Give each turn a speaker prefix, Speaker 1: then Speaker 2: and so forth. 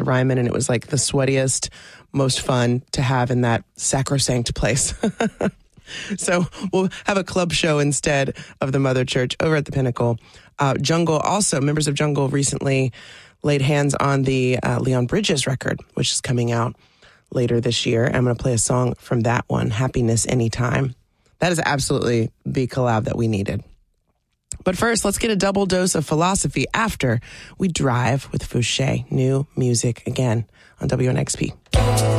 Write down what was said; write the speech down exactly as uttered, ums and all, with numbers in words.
Speaker 1: the Ryman, and it was like the sweatiest, most fun to have in that sacrosanct place. So we'll have a club show instead of the Mother Church over at the Pinnacle. Uh, Jungle also, members of Jungle recently laid hands on the uh, Leon Bridges record, which is coming out later this year. I'm going to play a song from that one, Happiness Anytime. That is absolutely the collab that we needed. But first, let's get a double dose of philosophy after we drive with Fouché. New music again on W N X P.